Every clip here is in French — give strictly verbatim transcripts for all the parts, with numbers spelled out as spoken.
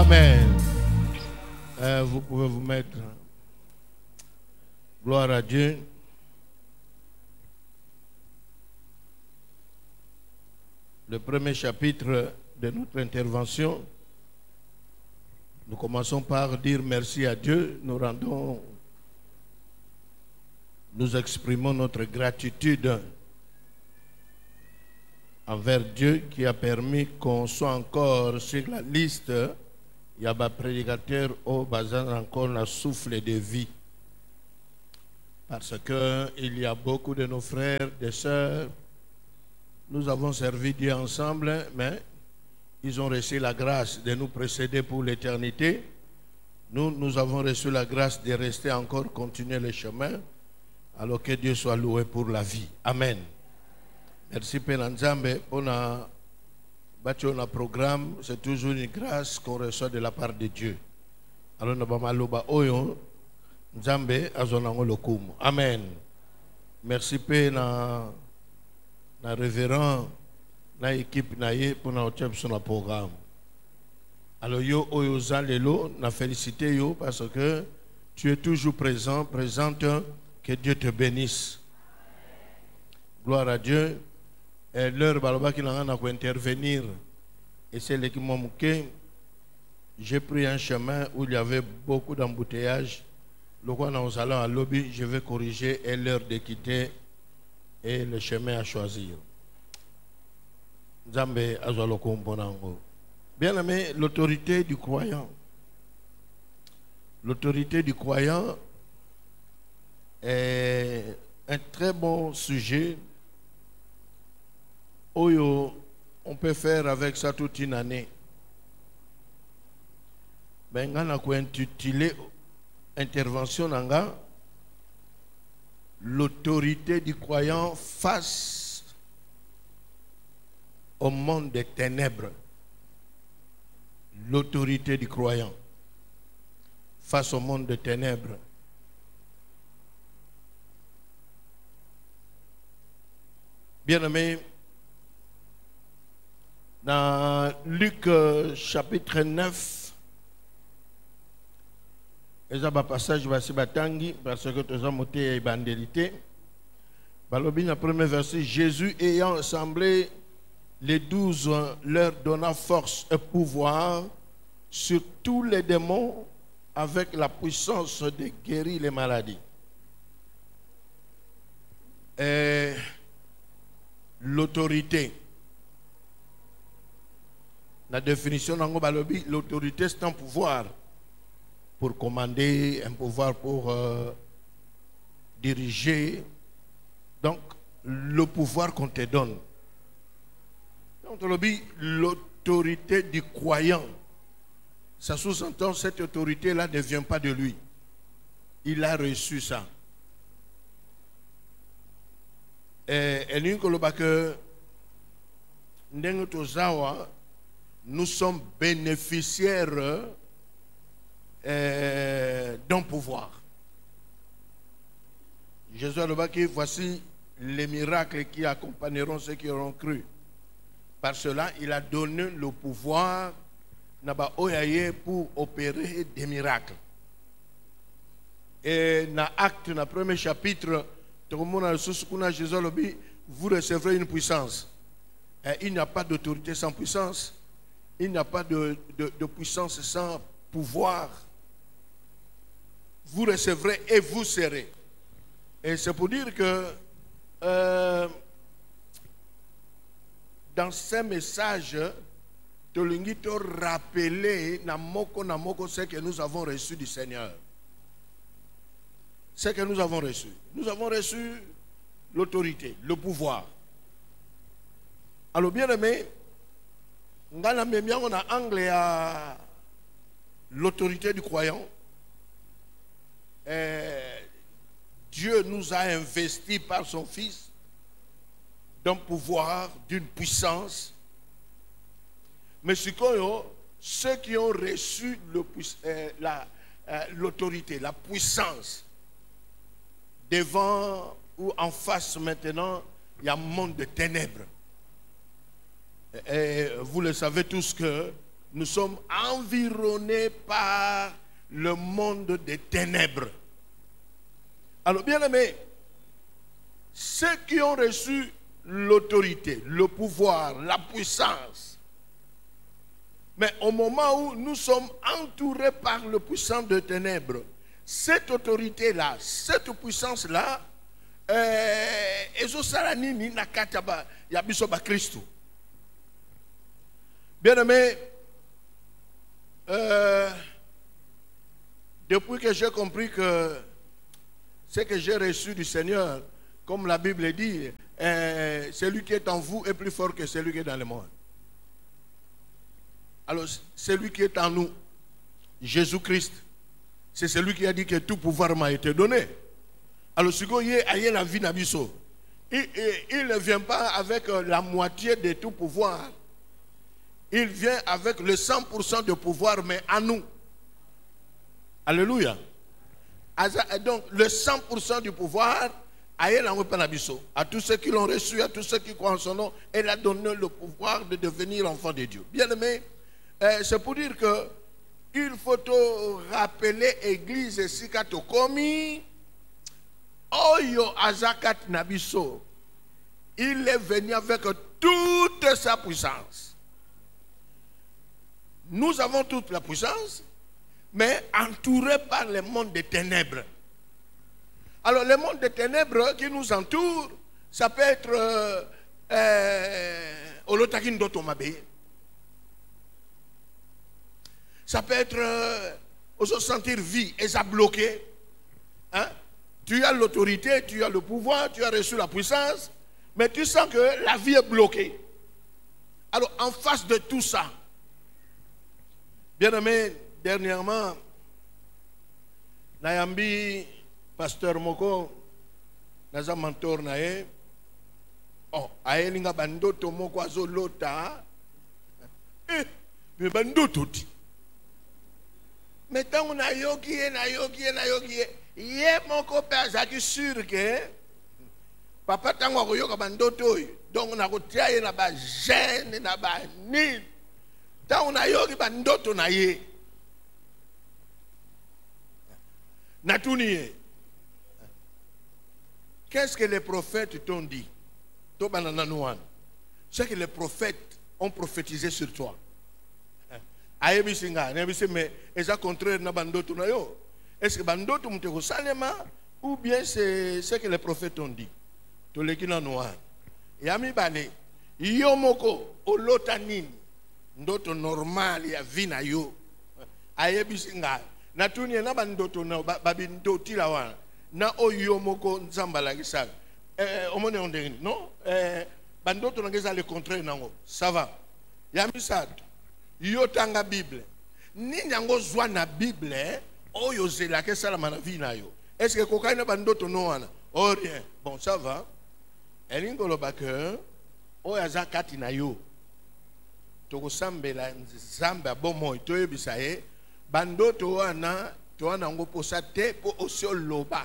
Amen. Euh, vous pouvez vous mettre. Gloire à Dieu. Le premier chapitre de notre intervention, nous commençons par dire merci à Dieu. Nous rendons, nous exprimons notre gratitude envers Dieu qui a permis qu'on soit encore sur la liste. Il y a des prédicateurs au bazar encore le souffle de vie. Parce qu'il y a beaucoup de nos frères, des sœurs, nous avons servi Dieu ensemble, mais ils ont reçu la grâce de nous précéder pour l'éternité. Nous, nous avons reçu la grâce de rester encore, continuer le chemin, alors que Dieu soit loué pour la vie. Amen. Merci Père Nzambe. On a bâti un programme, c'est toujours une grâce qu'on reçoit de la part de Dieu. Alors nous avons oyo Nzambe azonango lokumu. Amen. Merci Père na na révérend na équipe na ye pour na otep sur le programme. Alors yo oyo zalelo na félicité yo parce que tu es toujours présent, présente, que Dieu te bénisse. Gloire à Dieu. Et l'heure baloba qui n'a pas intervenir et c'est l'équipe que j'ai pris un chemin où il y avait beaucoup d'embouteillages. Le quoi nous allons à lobby, je vais corriger et l'heure de quitter et le chemin à choisir. Nzambe azwaloko mbonango. Bien aimé, l'autorité du croyant. L'autorité du croyant est un très bon sujet. Oyo, on peut faire avec ça toute une année. Ben, on a intitulé intervention nanga l'autorité du croyant face au monde des ténèbres. L'autorité du croyant face au monde des ténèbres. Bien-aimés, dans Luc euh, chapitre neuf, et ça va passage voici batangi parce que tu as monté et bandélité. Balobi le premier verset, Jésus ayant assemblé les douze leur donna force et pouvoir sur tous les démons avec la puissance de guérir les maladies. Et l'autorité. La définition d'Ango Balobi, l'autorité c'est un pouvoir pour commander, un pouvoir pour euh, diriger. Donc, le pouvoir qu'on te donne. Donc, l'autorité du croyant, ça sous-entend cette autorité-là ne vient pas de lui. Il a reçu ça. Et nous sommes bénéficiaires euh, d'un pouvoir. Jésus a dit, voici les miracles qui accompagneront ceux qui auront cru. Par cela, il a donné le pouvoir pour opérer des miracles. Et dans l'acte, dans le premier chapitre, Jésus a dit, vous recevrez une puissance. Et il n'y a pas d'autorité sans puissance. Il n'y a pas de, de, de puissance sans pouvoir. Vous recevrez et vous serez. Et c'est pour dire que euh, dans ces messages, Tolingito rappeler namoko namoko ce que nous avons reçu du Seigneur. Ce que nous avons reçu. Nous avons reçu l'autorité, le pouvoir. Alors bien aimé, on a anglais à l'autorité du croyant. Et Dieu nous a investis par son Fils d'un pouvoir, d'une puissance. Mais ceux qui ont reçu l'autorité, la puissance, devant ou en face maintenant, il y a un monde de ténèbres. Et vous le savez tous que nous sommes environnés par le monde des ténèbres. Alors, bien aimés, ceux qui ont reçu l'autorité, le pouvoir, la puissance, mais au moment où nous sommes entourés par le puissant de ténèbres, cette autorité-là, cette puissance-là, ezosalanini na kataba ya biso ba Christo. Bien-aimé, euh, depuis que j'ai compris que ce que j'ai reçu du Seigneur, comme la Bible dit, euh, celui qui est en vous est plus fort que celui qui est dans le monde. Alors, celui qui est en nous, Jésus-Christ, c'est celui qui a dit que tout pouvoir m'a été donné. Alors, ce qu'il y a la vie n'abisso, il, il, il ne vient pas avec la moitié de tout pouvoir. Il vient avec le cent pour cent de pouvoir, mais à nous. Alléluia. Donc, le cent pour cent du pouvoir, à tous ceux qui l'ont reçu, à tous ceux qui croient en son nom, elle a donné le pouvoir de devenir enfant de Dieu. Bien aimé, euh, c'est pour dire que il faut te rappeler l'église Sikato Komi, Oyo Azakat Nabiso. Il est venu avec toute sa puissance. Nous avons toute la puissance, mais entourés par le monde des ténèbres. Alors, le monde des ténèbres qui nous entoure, ça peut être euh, euh, Olotakin Dotomabe. Ça peut être euh, se sentir vie et ça bloqué. Hein? Tu as l'autorité, tu as le pouvoir, tu as reçu la puissance, mais tu sens que la vie est bloquée. Alors, en face de tout ça, bien aimé, dernièrement, Nayambi, Pasteur Moko, Naza mentor nae, oh, aelinga bandoto moko azo lota, eh, mais bandoto ti. Mais tant on a yoki, na yoki, na yoki, ye moko pe azaki sûr que papa tango ko yoka bandoto, donc on a kotia ye na ba gêne na ba ni. Tant on a yoki bandoto na ye. Natuniye. Qu'est-ce que les prophètes t'ont dit? Ce que les prophètes ont prophétisé sur toi. Mais est-ce contraire na bandoto na yo? Est-ce que bandoto muteko salema ou bien c'est ce que les prophètes ont dit? To lekina noir. Yami bale yo moko olotanini ndoto normal ya vina yo. Ayebisinga natuni na bandoto na babindoti la wana. Na oyo moko nzamba la gisal. Eh omone ondeni non eh bandoto na ngeza le contraire nango. Ça va. Yami sad. Yo tanga Bible. Ni nyango zwa na Bible oyo zela ke sala na vie na yo. Est-ce que kokaina bandoto no wana? Oh rien. Bon ça va. Elingo lo baker oyo azakati na yo. Toko sambela nzamba bomo toyebisa ye bandoto wana to wana ngo posa te po osio loba.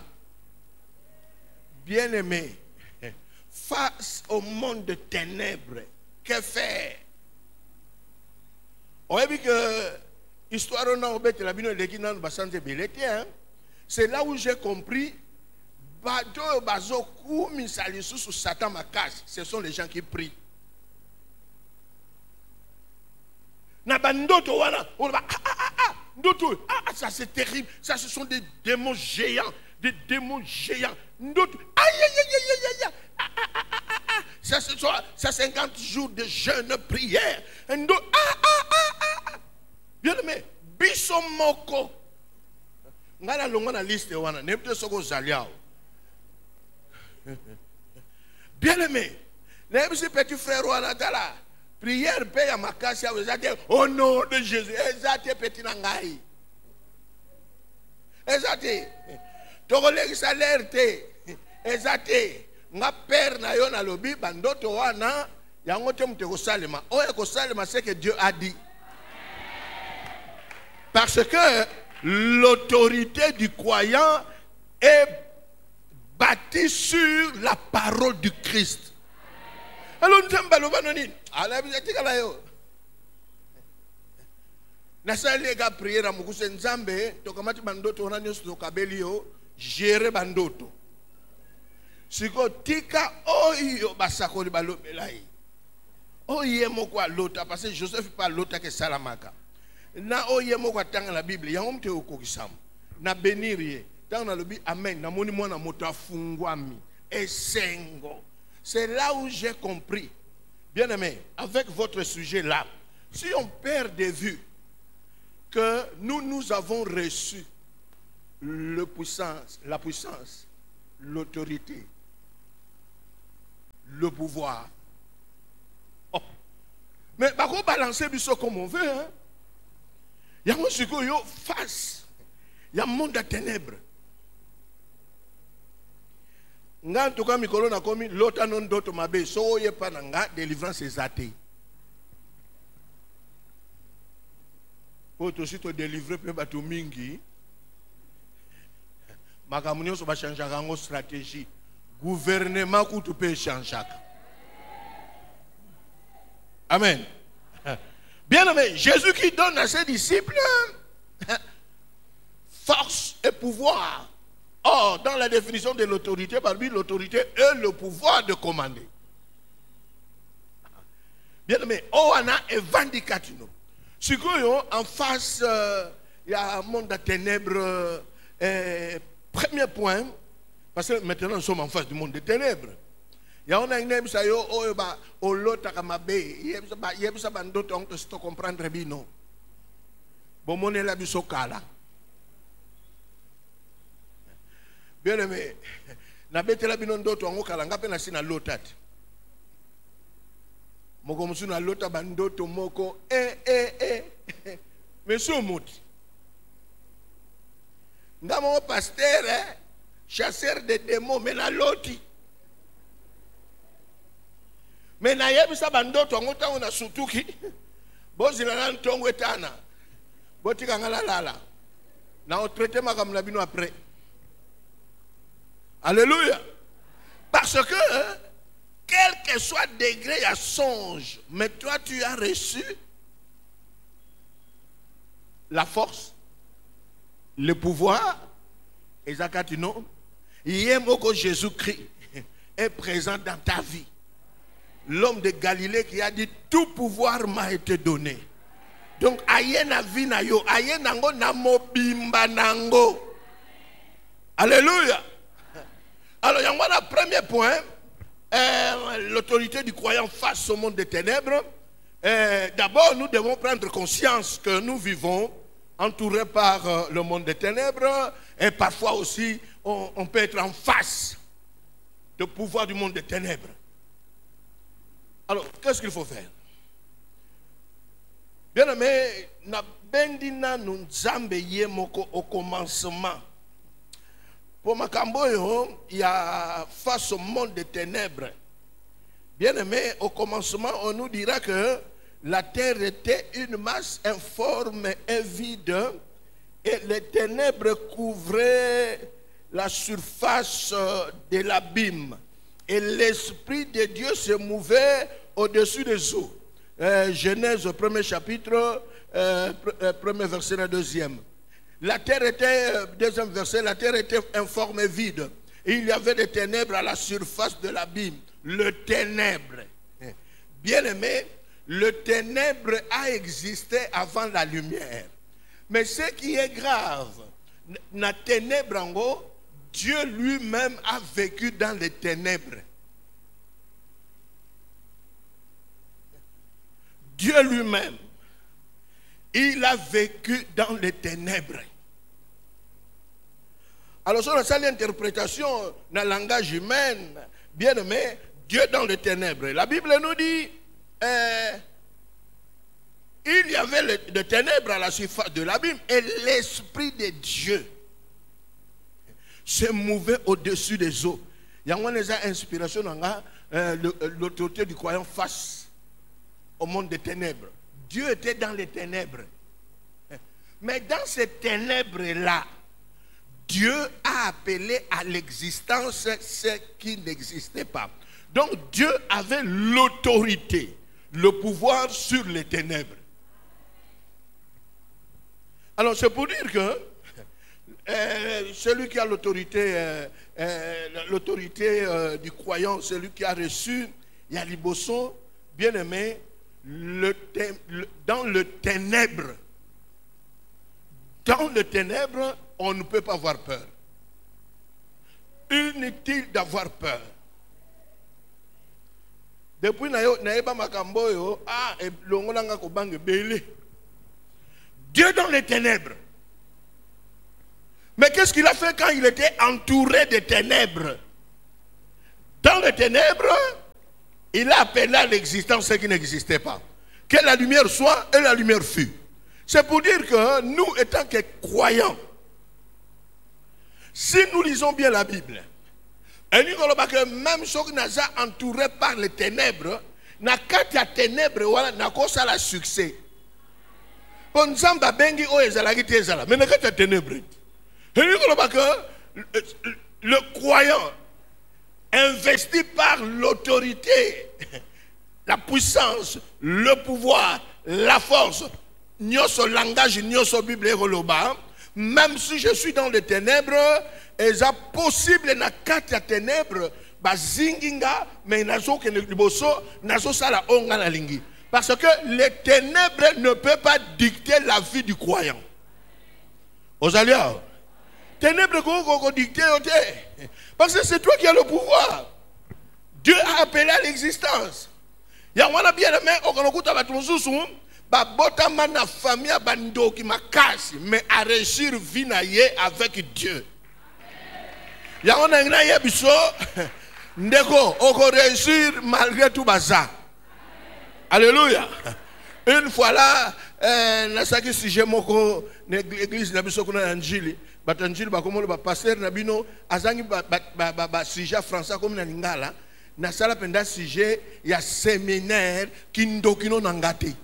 Bien-aimé, face au monde de ténèbres, que faire? On a vu que histoire c'est là où j'ai compris ce sont les gens qui prient. Ça c'est terrible, ça ce sont des démons géants, des démons géants. Ça ce sont ça cinquante jours de jeûne prière. Bien aimé, bisomoko. Ngala longa na liste wana, nepte soko zaliao. Bien aimé, les petits frères wana tala. Prière paye à ma casse au nom de Jésus. Ezate petit nangai. Ezate. Togolegi salerte. Ezate. Nga père na yo na lobi bandoto wana yango te muteko salema. Oye ko salema c'est que Dieu a dit. Parce que l'autorité du croyant est bâtie sur la parole du Christ. Alors nous sommes balobanoni. nasalega prière mukuse nzambe tokamati bandoto wana nyonso tokabeli yo gérer bandoto siko tika oyo basakoli balobela ye oye moko alota parce que Joseph pa lota ke salamaka na oye moko atanga la Bible yango mte okokisama na benir tant na lobi amen na moni mwana moto afungwami esengo. C'est là où j'ai compris, bien aimé, avec votre sujet là, si on perd de vue que nous nous avons reçu le puissance, la puissance, l'autorité, le pouvoir. Oh. Mais par contre, balancer biso comme on veut, hein. Il y a un monsieur qui face, il y a un monde de ténèbres. Nga ntuka mikolo na komi lota non doto mabe so ye pa nga délivrance ezate. Poto si to délivrer pe bato mingi. Makamunyo so ba changer ngo stratégie. Gouvernement kutu pe changer. Amen. Bien aimé, Jésus qui donne à ses disciples force et pouvoir. Or, dans la définition de l'autorité, parmi l'autorité est le pouvoir de commander. Bien aimé, oh, on a un vindicatif. Si en face, il y a un monde de ténèbres. Euh, premier point, parce que maintenant nous sommes en face du monde des ténèbres. Il y a un name ça yo oh ba olota kamabe yebisa ba yebisa bandoto on te comprendre bino. Bon mon la bisokala. Bien aimé, na betela bino ndoto ngo kala ngape na sina lotati. Moko musu na lota bandoto moko eh eh eh. Monsieur Mouti. Ngamo pasteur eh, chasseur de démons mais na loti. Mais na yebisa bandoto ngo tango na sutuki. Bozila na ntongo etana. Botika ngala lala. Na on traiter makam na bino après. Alléluia. Parce que, quel que soit le degré, il y a songe. Mais toi, tu as reçu la force, le pouvoir. Et Zakatino, Yemoko Jésus-Christ est présent dans ta vie. L'homme de Galilée qui a dit, tout pouvoir m'a été donné. Donc, aye na vi na yo, aye nango na mobimba nango. Alléluia. Alors, il y a un premier point, euh, l'autorité du croyant face au monde des ténèbres. Euh, D'abord, nous devons prendre conscience que nous vivons entourés par euh, le monde des ténèbres et parfois aussi, on, on peut être en face du pouvoir du monde des ténèbres. Alors, qu'est-ce qu'il faut faire? Bien aimé, na bendina nunzambe yemoko au commencement. Pour Makamboyo, il y a face au monde des ténèbres. Bien aimé, au commencement, on nous dira que la terre était une masse informe et vide et les ténèbres couvraient la surface de l'abîme. Et l'Esprit de Dieu se mouvait au-dessus des eaux. Euh, Genèse, premier chapitre, euh, premier verset, le deuxième. La terre était, deuxième verset, la terre était informe et vide. Et il y avait des ténèbres à la surface de l'abîme. Le ténèbre. Bien aimé, le ténèbre a existé avant la lumière. Mais ce qui est grave, la ténèbre en haut, Dieu lui-même a vécu dans les ténèbres. Dieu lui-même, il a vécu dans les ténèbres. Alors, sur la seule interprétation dans le langage humain, bien aimé, Dieu dans les ténèbres. La Bible nous dit, euh, il y avait des ténèbres à la surface de l'abîme et l'Esprit de Dieu se mouvait au-dessus des eaux. Il y a une inspiration dans l'autorité du croyant face au monde des ténèbres. Dieu était dans les ténèbres. Mais dans ces ténèbres-là, Dieu a appelé à l'existence ce qui n'existait pas. Donc Dieu avait l'autorité, le pouvoir sur les ténèbres. Alors c'est pour dire que euh, celui qui a l'autorité, euh, euh, l'autorité euh, du croyant, celui qui a reçu Yaliboso, bien aimé, le, le, dans le ténèbre, dans le ténèbre, on ne peut pas avoir peur. Inutile d'avoir peur. Depuis naïba makamboyo, ah, et l'ongolanga kobange belé. Dieu dans les ténèbres. Mais qu'est-ce qu'il a fait quand il était entouré de ténèbres? Dans les ténèbres, il a appelé à l'existence ce qui n'existait pas. Que la lumière soit et la lumière fut. C'est pour dire que nous, étant que croyants, si nous lisons bien la Bible, et nous voyons que même ceux qui sont entourés par les ténèbres, na kati ténèbres, voilà, na kosa la succès. Bon, Nzamba bengi o ezalaki te ezala, mais na kati ténèbres. Et nous voyons que le croyant, investi par l'autorité, la puissance, le pouvoir, la force, nyoso langage, nyoso Bible et Roloba, même si je suis dans les ténèbres, et c'est possible na kati ya ténèbres, ba zinginga, mais nazo ke liboso, nazo sala onga na lingi. Parce que les ténèbres ne peuvent pas dicter la vie du croyant. Osalia, ténèbres ko dicter parce que c'est toi qui as le pouvoir. Dieu a appelé à l'existence. Ya wana bien aimé, okonokuta batuzusu. Ba botama na famille bando qui makasi mais à réussir vie na ye avec Dieu. Ya on a ngina ye biso ndeko oko réussir malgré tout baza. Alléluia. Une fois là euh na saki sujet moko l'église na biso kuna njili batanjili ba komo ba pasteur na bino azangi ba ba ba sujet français comme na lingala na sala penda sujet ya séminaire kindokino nangate.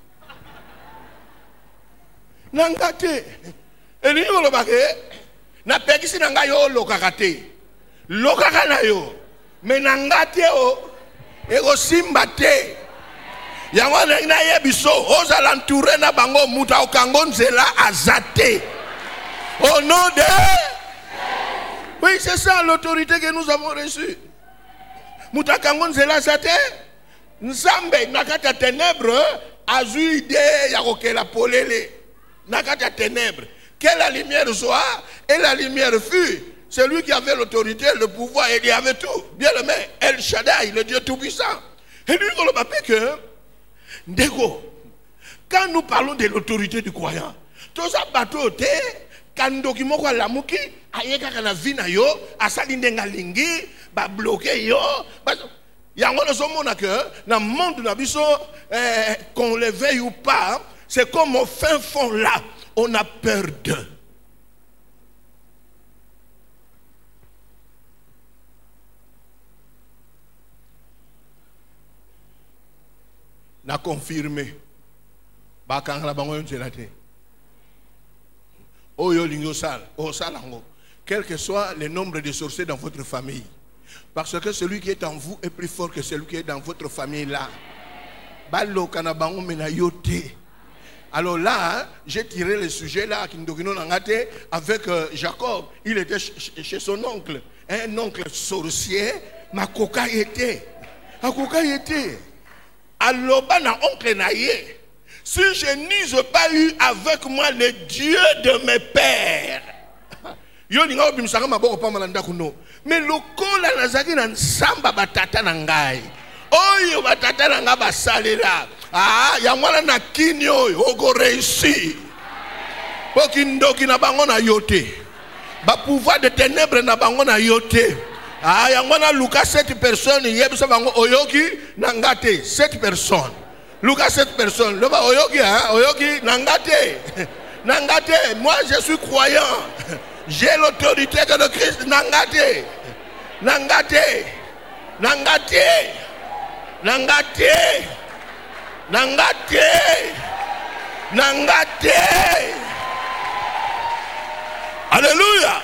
Nangate eli ngolo bake na pekisi nanga yo lokakate lokaka na yo me nangate o ego simba te yango na yebiso oza l'entouré na bango muta okango nzela azate au nom de oui c'est ça l'autorité que nous avons reçue muta kango nzela azate nzambe nakata ténèbres azui idée ya kokela polele nakata ténèbres, que la lumière soit et la lumière fut. C'est lui qui avait l'autorité, le pouvoir et il avait tout. Bien aimé, El Shaddai, le Dieu tout-puissant. Et lui, on le rappelle que, Ndego, quand nous parlons de l'autorité du croyant, tout ça bateau te, quand nous avons la mouki, ayeka kana vina yo, asalindenga lingi, ba bloqué yo, il y a un que dans le monde qu'on le veuille ou pas, c'est comme au fin fond là, on a peur d'eux. Na confirmé. Bakang la bango yonzelate. Oyo lingo sal, o salango. Quel que soit le nombre de sorciers dans votre famille. Parce que celui qui est en vous est plus fort que celui qui est dans votre famille là. Balo kanabango mena yote. Alors là, j'ai tiré le sujet là avec euh, Jacob. Il était ch chez son oncle. Un oncle sorcier. Ma coca était. Ma coca était. Alors, na oncle naïe. Si je n'ai pas eu avec moi le Dieu de mes pères. Mais le col à Nazaki n'a samba batata nangai. Oyo batata nanga basalela. Ah, yamwana na kinyo ogo réussi. Pokindoki na bango na yote. Ba pouvoir de ténèbres na bango na yote. Ah, yamwana Lucas sept personnes yebisa bango oyoki nangate sept personnes. Lucas sept personnes. Le ba oyoki hein, oyoki nangate. Nangate, moi je suis croyant. J'ai l'autorité de Christ nangate. Nangate. Nangate. Nangate. Nangate. Nangate. Alléluia.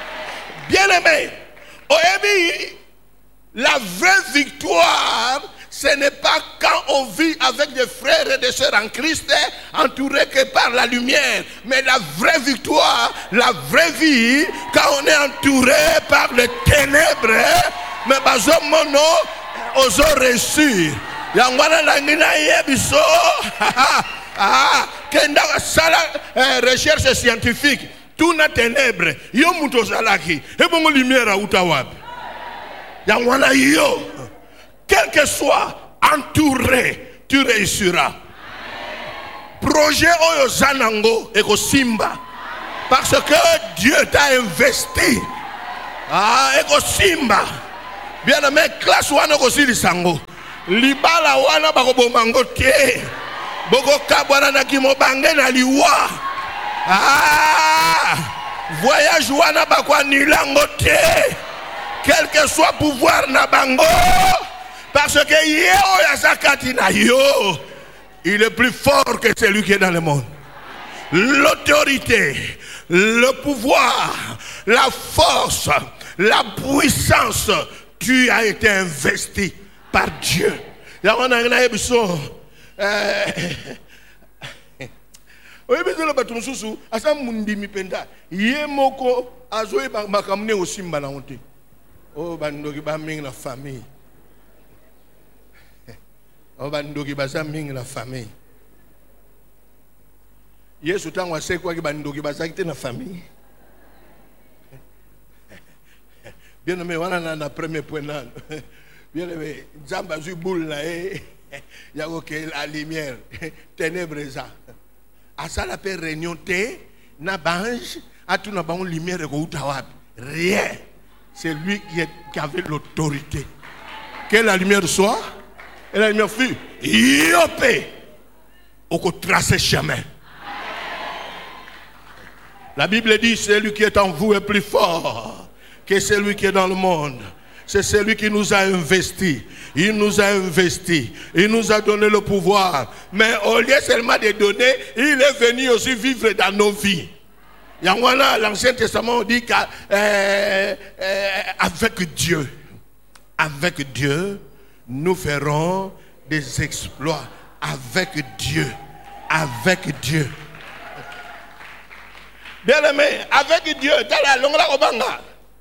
Bien aimé. Oebi, la vraie victoire, ce n'est pas quand on vit avec des frères et des sœurs en Christ, entourés que par la lumière. Mais la vraie victoire, la vraie vie, quand on est entouré par les ténèbres, mais bazo mono, oso réussir. Yangwana langina yebiso, ah, kenda sala recherche scientifique, tout na ténèbres, yo muto salaki, et bon lumière à utawabi. Yangwana yo. Quel que soit entouré, tu réussiras. Projet Oyo Zanango et Simba. Parce que Dieu t'a investi. Ah, et Simba. Bien aimé, classe wana aussi lisango. Libala wana bako mango te. Boko kabwana na kimo bange na liwa. Ah, voyage wana bakwa nilango te. Quel que soit pouvoir na bango. Parce que yo, il est plus fort que celui qui est dans le monde. L'autorité, le pouvoir, la force, la puissance, tu as été investi par Dieu. Oui, mais le bateau sous asa mundi mipenda yemoko azoe makamne osimba na honte. Oh bandoki ba mingi na famille. Oh bandoki baza mingi na famille. Yesu tango asekwa ki bandoki baza kite na famille. Bien aimé wana na premier point là. Bien aimé Nzamba zu boule na e yako ke la lumière ténèbres ça. Asa la pe réunion te na bange a tout na ba lumière ko utawapi. Rien. C'est lui qui, est, qui avait l'autorité. Que la lumière soit, et la lumière fut, yopé, au qu'on trace chemin. La Bible dit, celui qui est en vous est plus fort que celui qui est dans le monde. C'est celui qui nous a investis. Il nous a investis. Il nous a donné le pouvoir. Mais au lieu seulement de donner, il est venu aussi vivre dans nos vies. L'Ancien Testament dit qu'avec euh, euh, Dieu, avec Dieu, nous ferons des exploits. Avec Dieu, avec Dieu. Bien aimé, avec Dieu, dans la longue la obanga.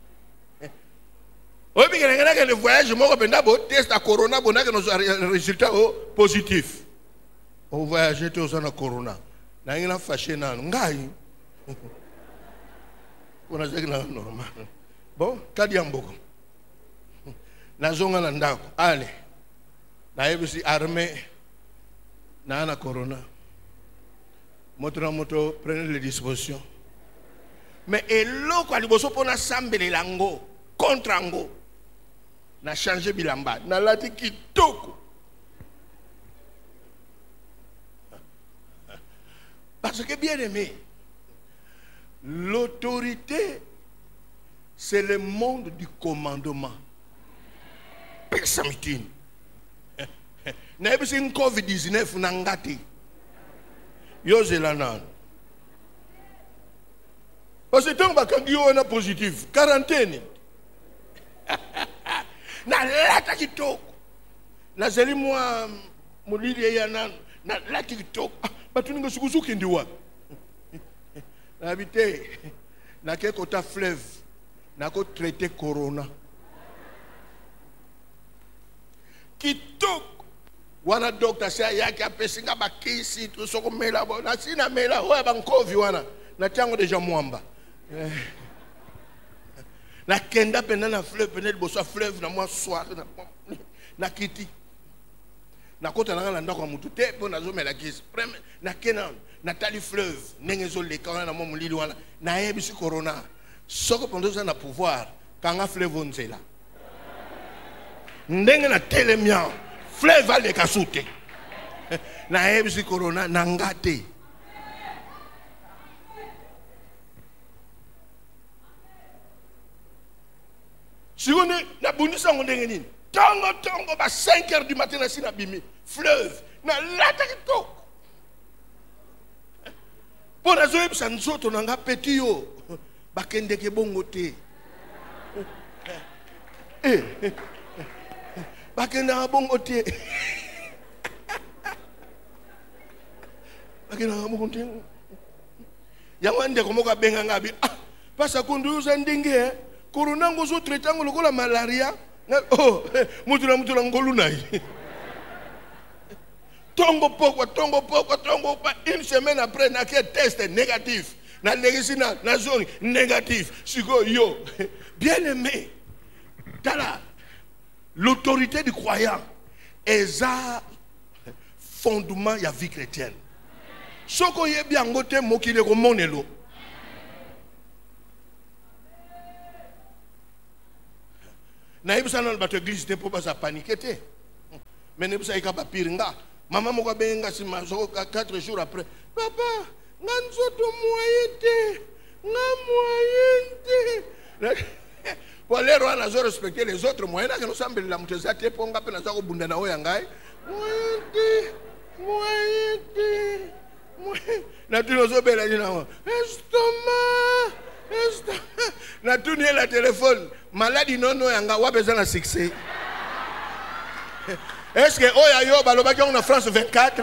Oui, mais il y a le voyage, moi, je test à Corona, pour que nos résultats positifs. Au voyage, tu es au Corona. Il y a un fâché, on a dit normal. Bon, t'as dit un beaucoup. Na zonga na ndako. Allez. Na yebisi armée. Na na corona. Moto na moto, prenez les dispositions. Mais elo kwa liboso pona sambele lango contre ango. Na changer bilamba. Na lati kitoko. Parce que bien aimé, l'autorité, c'est le monde du commandement. Personne. N'a pas une covid dix-neuf nangati. Yo zelanan. Parce que tant que yo on a positif, quarantaine. Na lata kitoko. Na zeli moi mulili yana na lata kitoko. Batuninga sukuzuki ndiwa. Habité, na ke kota fleuve, na ko traité corona. Kitok, wana docteur sa yaki apesinga bakisi to soko mela bo na sina mela ho ba nkovi wana na tango deja mwamba. Na kenda pena na fleuve pena bo so fleuve na moi soir na na kiti. Na kota na na ndako mutu te po na zo mela kisi. Na kenan Nathalie fleuve, nengezo le kana na momu lili wana na yebisi corona. Soko pondo za na pouvoir kanga fleuve onzela. Ndenge na telemia fleuve ale kasute. Na yebisi corona na ngate. Si on est na bonisa ndenge nini? Tongo tongo ba cinq heures du matin na sina bimi fleuve na lata kitoko. Pour la zoé, ça nous autres, on a petit yo. Bakende ke bongo te. bakenda bongo te. Bakenda bongo te. Yawande komoka benga ngabi. Ah, pasa kunduza ndinge. Corona ngozo tretango lokola malaria. Oh, mutula mutula ngolunai. Tongo pokwa, tongo pokwa, tongo pokwa. Une semaine après, n'a qu'un test négatif. Na négatif, na zone négatif. Sigo yo. Bien aimé. Tala. L'autorité du croyant est un fondement de la vie chrétienne. Soko ye bien ngote mokile ko monelo. Na ibusa na bato église te po ba sa paniquer te. Mais ne busa ikaba piringa. Maman moko benga si mazoko quatre jours après. Papa, nganzoto moyete. Na moyete. Pour les rois, nous respecter les autres moyens que nous sommes la montezate pour nga pena zako bunda na oyangai. Moyete. Moyete. Na tu nous obéis là. Estomac. Estomac. Na tu nie la téléphone. Maladie non non yanga wa besoin de succès. Est-ce que oya yo balobaki on a France vingt-quatre?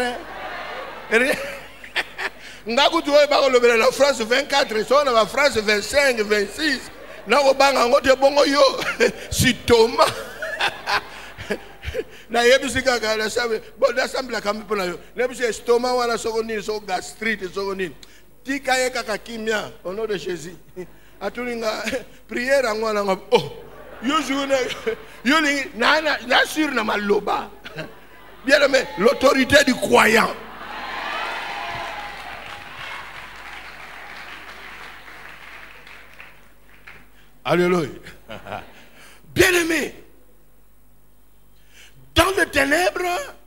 Ngaku tu oya ba lobela la France vingt-quatre, so na France vingt-cinq, vingt-six. Na ko banga ngote bongo yo. Si Thomas. Na yebisika kala sabe bon assemble kambi pona yo nebise estomac wala sokoni so gastrite sokoni tika ye kaka kimia au nom de Jésus atulinga prière ngwana ngop oh yo joune yo na na sur na maloba bien aimé l'autorité du croyant. Alléluia. Bien aimé, dans les ténèbres,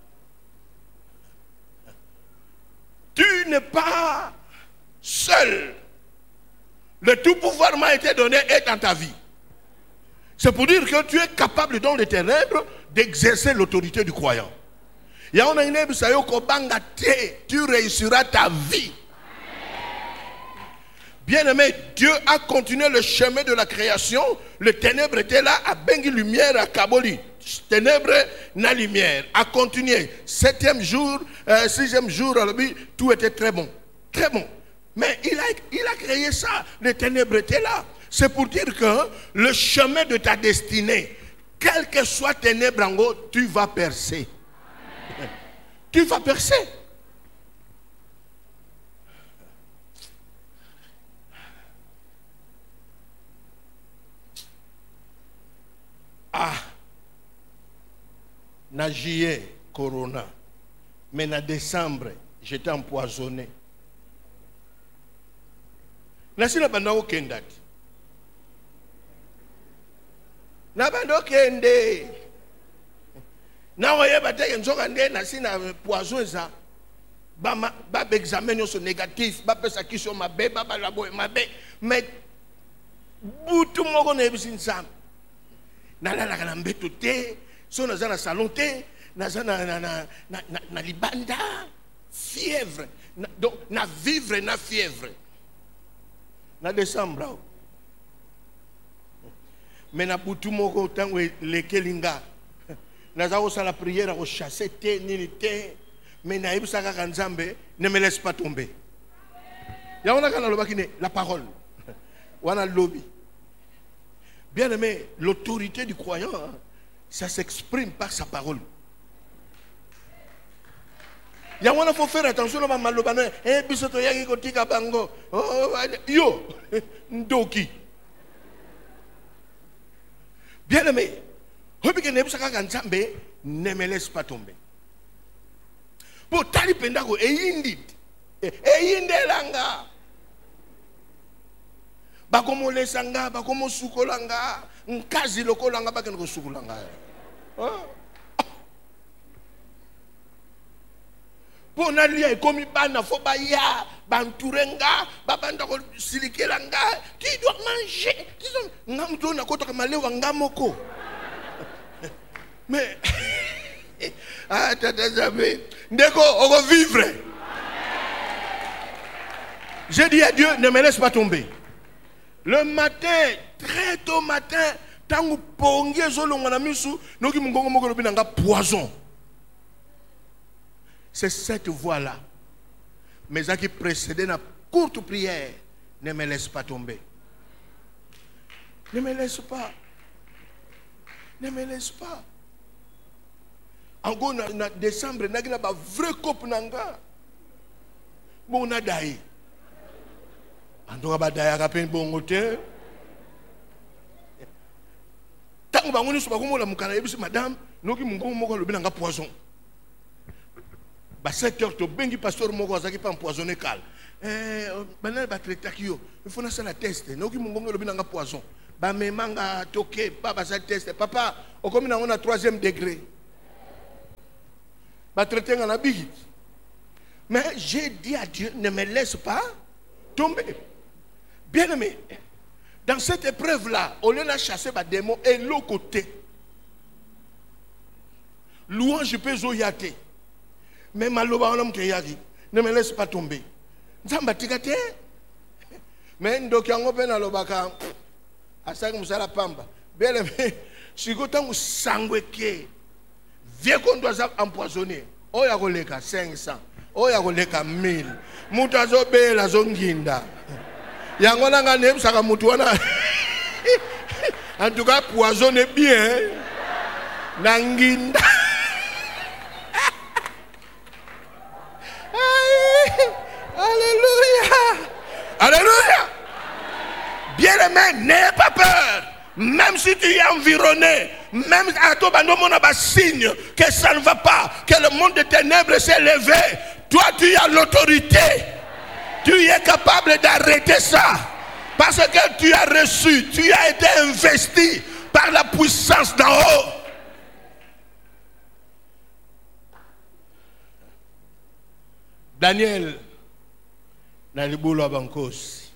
tu n'es pas seul. Le tout pouvoir m'a été donné et dans ta vie. C'est pour dire que tu es capable dans les ténèbres d'exercer l'autorité du croyant. Tu réussiras ta vie. Bien-aimé, Dieu a continué le chemin de la création. Le ténèbre était là, à bengi lumière, à Kaboli. Ténèbres, na lumière. A continué. Septième jour, euh, sixième jour, tout était très bon. Très bon. Mais il a, il a créé ça. Les ténèbres étaient là. C'est pour dire que le chemin de ta destinée, quel que soit ténèbres en haut, tu vas percer. Tu vas percer. Ah, na juillet, corona, mais na décembre, j'étais empoisonné. Na si na banda okenda ti. Na banda okende. Na oye bateke nzoka nde na si na poison za. Ba ba examen yo so négatif, ba pesa kiso mabe, ba ba labo mabe, mais butu moko na ebisi nzambe. Nalala kana mbeto te, so naza na salon te, naza na na na na, na, na libanda, fièvre, na, donc na vivre na fièvre. Na décembre. Mais na butu moko tango lekelinga. Naza ko sala prière ko chasser te nini te, mais na ebisaka ka Nzambe ne me laisse pas tomber. Ya ona kana lobaki ne la parole. Wana lobi. Bien aimé, l'autorité du croyant, ça s'exprime par sa parole. Il faut faire attention à ma malobane. Eh, bisoto yaki kotika bango. Oh, yo, ndoki. Bien aimé, hobike nebusaka kanzambe ne me laisse pas tomber. Pour tali pendako e yindit. E yindelanga. Bakomo lesanga, bakomo sukolanga, nkazi lokolanga bakene ko sukolanga. Pour nalia ekomi bana fo ba ya, banturenga, babanda ko silikelanga, qui doit manger. Disons ngamto na kotoka malewa ngamoko. Mais ah tata zabe, ndeko oko vivre. J'ai dit à Dieu, ne me laisse pas tomber. Le matin, très tôt matin, Tangu pongi ezolonga na misu, noki mungongo moko lobi nanga poison. C'est cette voie-là. Mais ça qui précédait la courte prière, ne me laisse pas tomber. Ne me laisse pas. Ne me laisse pas. Encore en décembre, il y a un vrai couple. Bon, on a d'ailleurs. En tout cas, d'ailleurs, il y a un bon côté. Tant que vous avez dit, madame, nous avons un poison. À sept heures, tu as pasteur Moko qui pas empoisonné cal. Eh, banal ba traiter kio. Il faut na test. Nous qui mongo le binanga poison. Ba me manga toqué pas ba ça test. Papa, au comme on a troisième degré. Ba traiter ngana bigi. Mais j'ai dit à Dieu, ne me laisse pas tomber. Bien aimé, dans cette épreuve-là, on a chassé ba démon et l'autre côté. Louange peut zoyate. Mais maloba on ne me laisse pas tomber. Mais donc yango pena lobaka asaka musala pamba. Bien aimé, si gotangu sangweke vieux qu'on doit empoisonner. Oya koleka cinq cents, oya koleka mille. Mutu azobela zonginda. Yango nanga nebsaka mutu wana. En tout cas poisonner bien. Nanginda. Alléluia. Alléluia. Bien-aimé, n'aie pas peur. Même si tu es environné, même à ton bando, on a un signe que ça ne va pas, que le monde des ténèbres s'est levé. Toi, tu as l'autorité. Tu es capable d'arrêter ça. Parce que tu as reçu, tu as été investi par la puissance d'en haut. Daniel, dans le boulot à Bankos.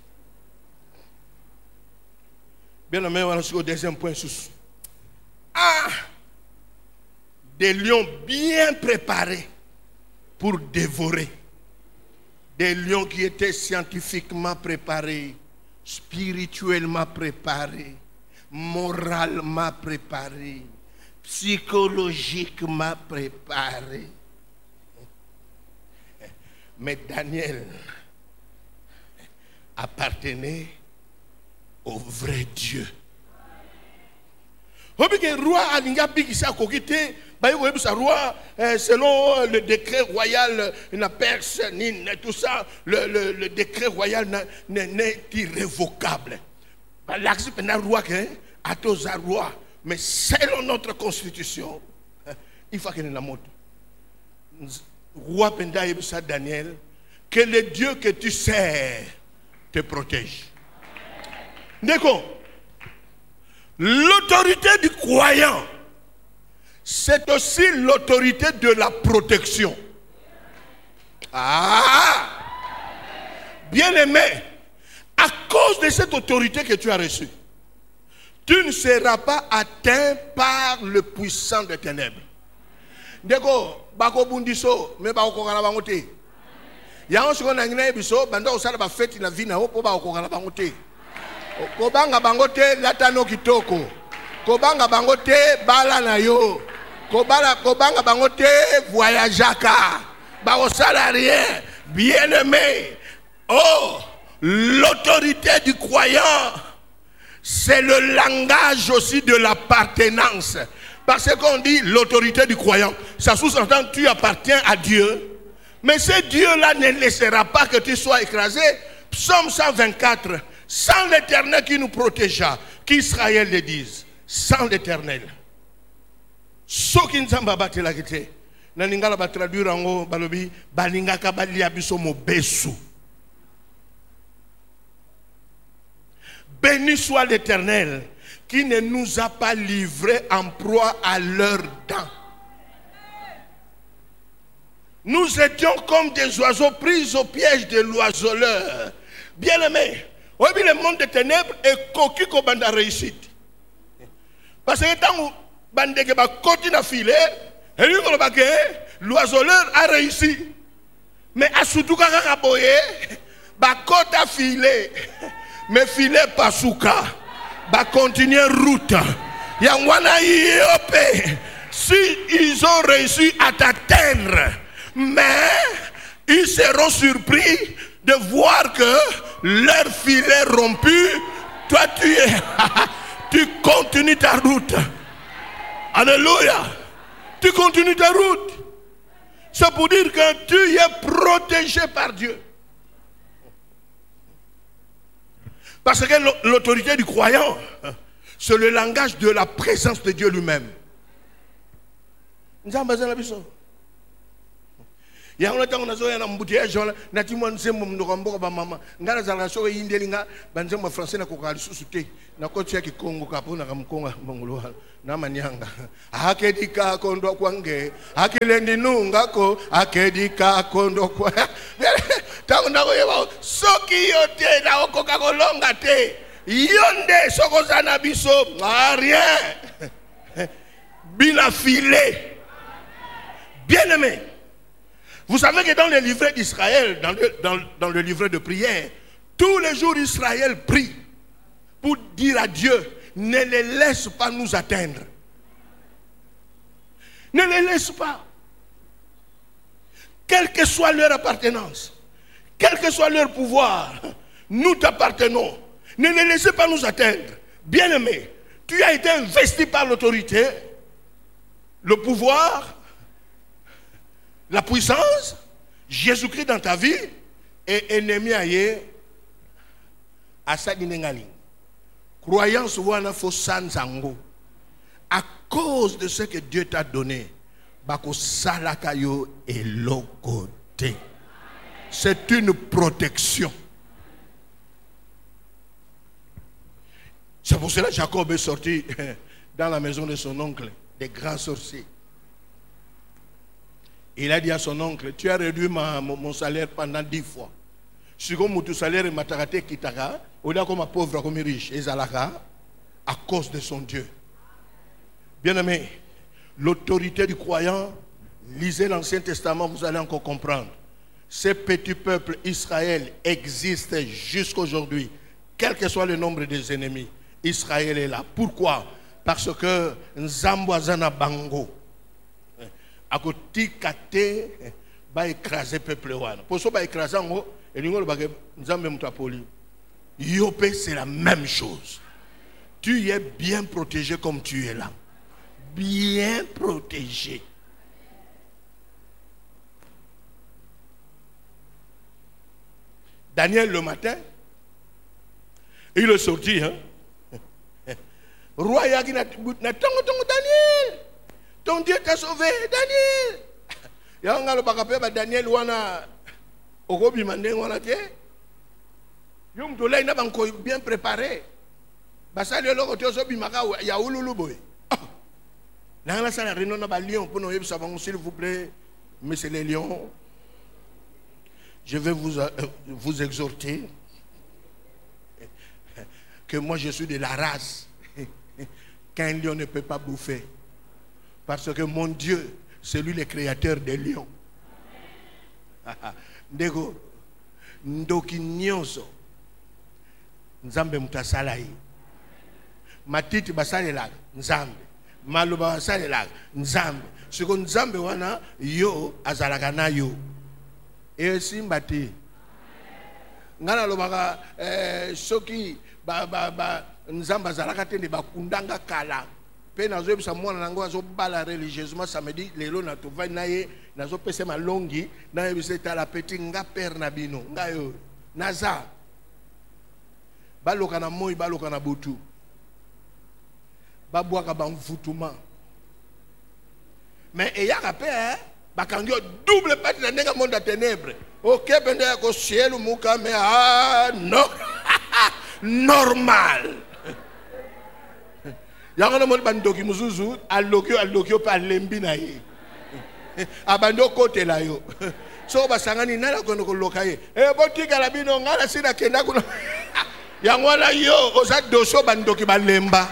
Bien aimé, on va au deuxième point. Ah, des lions bien préparés pour dévorer. Des lions qui étaient scientifiquement préparés, spirituellement préparés, moralement préparés, psychologiquement préparés. Mais Daniel appartenait au vrai Dieu. Selon le décret royal, la Perse, tout ça, le, le, le décret royal n'est irrévocable. Mais selon notre constitution, il faut qu'il y ait la mode. Roi Penda Ebsa Daniel, que le Dieu que tu sers te protège. D'accord. L'autorité du croyant, c'est aussi l'autorité de la protection. Ah! Bien aimé, à cause de cette autorité que tu as reçue, tu ne seras pas atteint par le puissant des ténèbres. D'accord. Bako bundiso me ba okongala bango te yango siko na ngina biso banda osala ba fete na vina opo ba okongala bango te ko banga bango te latano kitoko ko banga bango te bala na yo ko bala ko banga bango te voyageaka ba osala rien. Bien aimé, oh, l'autorité du croyant, c'est le langage aussi de l'appartenance. Parce qu'on dit l'autorité du croyant, ça sous-entend que tu appartiens à Dieu. Mais ce Dieu-là ne laissera pas que tu sois écrasé. Psaume cent vingt-quatre, sans l'Éternel qui nous protégea, qu'Israël le dise, sans l'Éternel. Ce qui nous a battu la guité, Naningala va traduire en haut, Balobi, Balinga Kabali Abiso Mobesu. Béni soit l'Éternel qui ne nous a pas livrés en proie à leurs dents. Nous étions comme des oiseaux pris au piège de l'oiseleur. Bien aimé, oui, le monde des ténèbres est coquille comme bande réussite. Parce que tant que bande côté na filé, et lui l'oiseleur a réussi. Mais à surtout quand on a boyé, ba côté a filé, mais filé pas souka. va continuer route. Yangwana yope. Si ils ont réussi à t'atteindre, mais ils seront surpris de voir que leur filet rompu, toi tu es, tu continues ta route. Alléluia. Tu continues ta route. C'est pour dire que tu es protégé par Dieu. Parce que l'autorité du croyant, c'est le langage de la présence de Dieu lui-même. Nous avons besoin de ça. Il y a un temps où nous avons un embouteillage, nous avons un temps où nous avons un maman. Nous avons un temps où nous avons un français qui est na kocha kikongo kapo na kamkonga mongolwa na manyanga akedika kondo kwange akilendi nunga ko akedika kondo kwa tango ndako yeba soki yote na okoka kolonga te yonde sokozana biso rien bina filé. Bien-aimé, vous savez que dans le livret d'Israël, dans le, dans, dans le livret de prière, tous les jours Israël prie pour dire à Dieu, ne les laisse pas nous atteindre. Ne les laisse pas. Quelle que soit leur appartenance, quel que soit leur pouvoir, nous t'appartenons. Ne les laissez pas nous atteindre. Bien-aimé, tu as été investi par l'autorité, le pouvoir, la puissance, Jésus-Christ dans ta vie, et ennemi aye à sa dinengali. Croyance wana fo sanzango. À cause de ce que Dieu t'a donné, bako salakayo et lokote. C'est une protection. C'est pour cela que Jacob est sorti dans la maison de son oncle, des grands sorciers. Il a dit à son oncle, tu as réduit ma, mon, mon salaire pendant dix fois. Si comme ton salaire est matarate kitaka, on a comme pauvre comme riche, et zalaka, à cause de son Dieu. Bien-aimé, l'autorité du croyant, lisez l'Ancien Testament, vous allez encore comprendre. Ces petits peuples Israël existent jusqu'aujourd'hui, quel que soit le nombre des ennemis. Israël est là. Pourquoi? Parce que Nzambo azana bango. A côté kate ba écraser peuple wana. Pour ça ba écraser ngo et l'ingolo ba Nzambe mutapoli. Yopé c'est la même chose. Tu es bien protégé comme tu es là. Bien protégé. Daniel le matin, il est sorti, hein. Roi Yagi n'a tongo tongo Daniel. Ton Dieu t'a sauvé, Daniel. Yanga le bakape ba Daniel wana ogobi mande wana te. Yom to lay na banko bien préparé. Basa le loko to so bi maka ya ululu boy. Na la sala reno na ba lion pour nous yebisa bango s'il vous plaît, monsieur les lions. Je vais vous euh, vous exhorter que moi je suis de la race qu'un lion ne peut pas bouffer. Parce que mon Dieu, c'est lui le créateur des lions. Ndego, ndoki nyonso, nzambe mutasalai. Matiti basale lag, nzambe. Maluba basale lag, nzambe. Siko nzambe wana, yo azalaka na yo. E simbati. Ngana lobaka, eh, soki, ba, ba, ba, nzambe azalaka tende bakundanga kala. Nazo bisa mwana nango azo bala religieusement samedi lelo na tova naye nazo pese malongi na yebisa tala petit nga père na bino nga yo naza baloka na moi baloka na butu babwaka ba mvutuma mais eyaka pe hein bakangi double partie na ndenga monde à ténèbres OK pende ko ciel muka mais ah non normal. Yangana mon bandoki muzuzu alokyo alokyo pa lembi na ye abando kote la yo so basangani nala kono ko lokaye e botika la bino ngala sina kenda kuno yangwana yo oza doso bandoki balemba.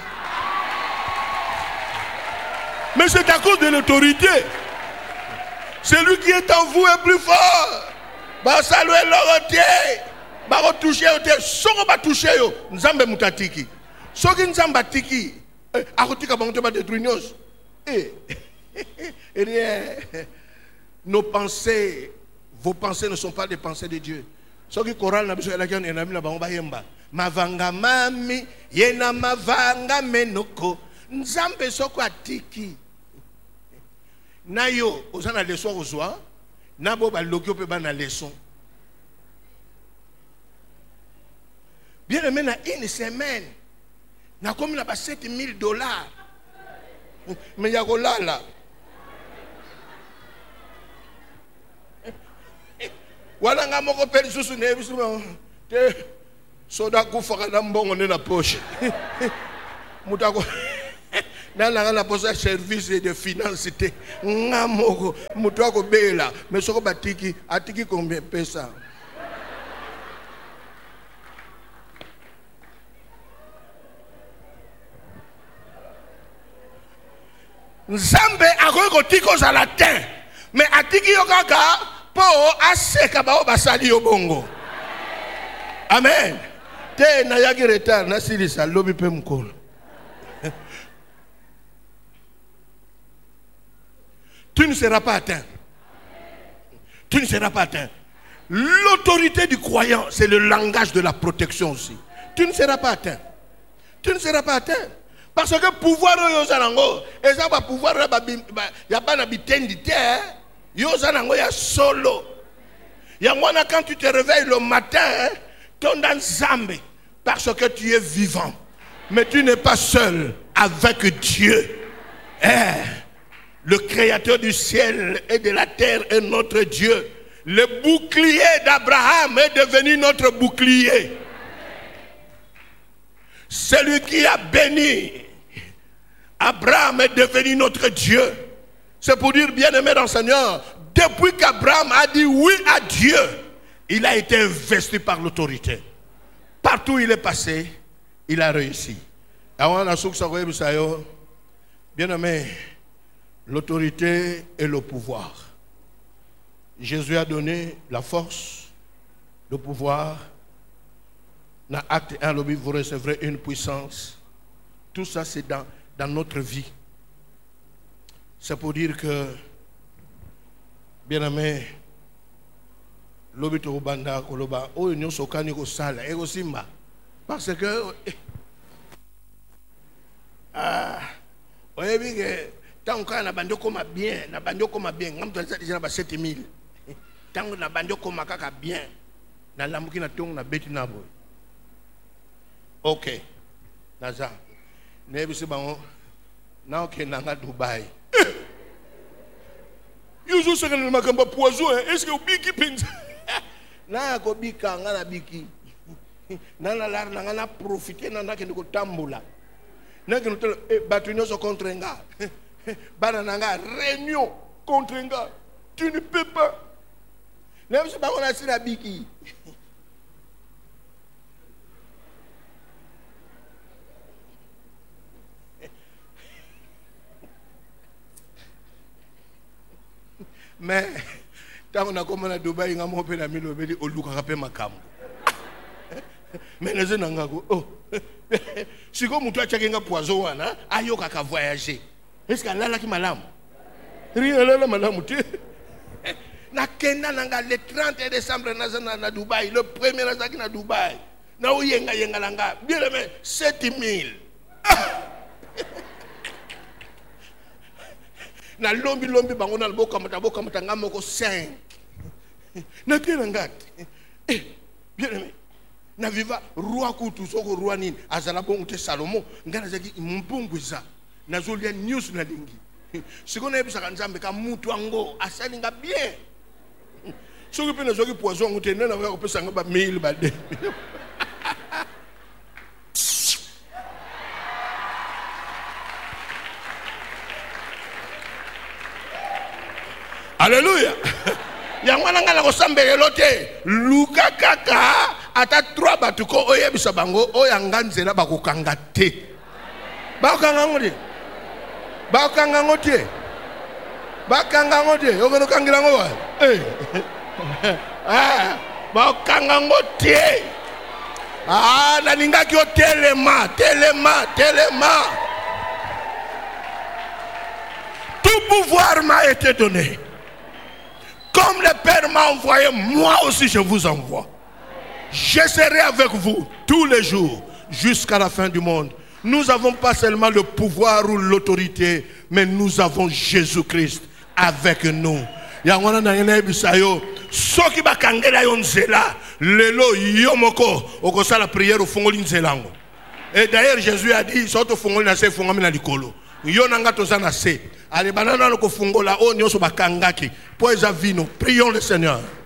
Mais c'est à cause de l'autorité. Celui qui est en vous est plus fort. Ba saluer l'autorité ba toucher au te soko ba toucher yo nzambe mutatiki. soki nzamba tiki akotika bango te ba détruire nyonso. Eh rien. Nos pensées, vos pensées ne sont pas des pensées de Dieu. Soki choral na biso elaki na na bango ba yemba. Mavanga mami yena mavanga menoko nzambe soko atiki. Na yo ozana leçon ozwa na bo ba loki pe ba na leçon. Bien aimé, na une semaine, na comme na ba sept mille dollars. Mais ya kolala. Wala nga moko peli susu ne bisu te soda kufa na mbongo ne na poche. Mutako na na na poche service de finance te nga moko mutako bela mais soko batiki atiki combien pesa. Nzambe akoki kotika ozala te mais atiki yo kaka po aseka bao basali yo bongo. Amen. Te na yaki retard na silisa lobi pe mkolo. Tu ne seras pas atteint. Tu ne seras pas atteint. L'autorité du croyant, c'est le langage de la protection aussi. Tu ne seras pas atteint. Tu ne seras pas atteint. Parce que pouvoir yo zanango, et ça va pouvoir y a pas n'habitendi terre, yo zanango ya solo. Ya mwana quand tu te réveilles le matin, ton dans Zambé, parce que tu es vivant. Mais tu n'es pas seul avec Dieu. Eh, le créateur du ciel et de la terre est notre Dieu. Le bouclier d'Abraham est devenu notre bouclier. Celui qui a béni Abraham est devenu notre Dieu. C'est pour dire, bien-aimé dans le Seigneur, depuis qu'Abraham a dit oui à Dieu, il a été investi par l'autorité. Partout où il est passé, il a réussi. Bien-aimé, l'autorité et le pouvoir. Jésus a donné la force, le pouvoir. Dans Acte un, vous recevrez une puissance. Tout ça, c'est dans, dans notre vie. C'est pour dire que, bien aimé, l'obito banda koloba o union sokani ko sala e simba parce que ah oye bi que tant que na bando koma bien na bando koma bien ngam to déjà ba sept mille tant na bando koma kaka bien na lamuki na tong na beti na boy. Ok. Naza. Nebisi bango. Na ok nanga Dubai. Yuzu seka na makamba poison est-ce que biki penza? Na ko bika ngana biki. Na na lar na ngana profiter na ndake ndiko tambula. Na ke no batu nyoso contre nga. Bana nanga réunion contre nga. Tu ne peux pas. Nebisi bango na sina biki. Mais tant qu'on a commencé à Dubaï, on a monté la mille et on a rappelé ma cam. Mais les gens n'ont oh, si comme tu as checké un poison, ayo kaka voyager. Est-ce que là là qui malam? Rien là là malam tu. Na Kenya nanga le trente décembre na na Dubaï, le premier na na Dubaï. Na uyenga yenga langa, bien aimé sept mille. Na lombi lombi bango na boka mata boka mata ngamoko cinq. Na kena ngati. Eh, bien aimé. Na viva roi kutu soko roi nini azala bongo te Salomo ngana zaki mbungwiza. Na zolia news na lingi. Sikona ebisa kanzambe ka mutu ango asalinga bien. Soki pe na zoki poison ngute na na ko pesa ngaba mille ba de. Alléluia. Yangwana ngala ko sambelelo te. Luka kaka ata trois batuko oyebisa bango oyanga nzela bakokanga te. Bakanga ngodi. Bakanga ngoti. Bakanga ngoti. Ogono kangira ngo wa. Eh. Ah, bakanga ngoti. Ah, nalinga ki o telema, telema, telema. Tout pouvoir m'a été donné. Comme le Père m'a envoyé, moi aussi je vous envoie. Je serai avec vous tous les jours jusqu'à la fin du monde. Nous n'avons pas seulement le pouvoir ou l'autorité, mais nous avons Jésus-Christ avec nous. Yangwana na yene bisayo soki bakangela yo nzela lelo yo moko okosa la prière au fongoli nzelango. Et d'ailleurs Jésus a dit soto fongoli na se fongami na likolo. Yo nanga toza na se. Ale banana ko fongola o nyoso bakangaki. Po eza vino. Prions le Seigneur.